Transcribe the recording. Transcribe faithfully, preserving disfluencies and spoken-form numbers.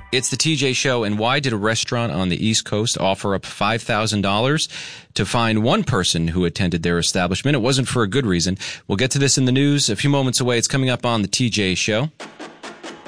It's the T J Show, and why did a restaurant on the East Coast offer up five thousand dollars to find one person who attended their establishment? It wasn't for a good reason. We'll get to this in the news a few moments away. It's coming up on the T J Show.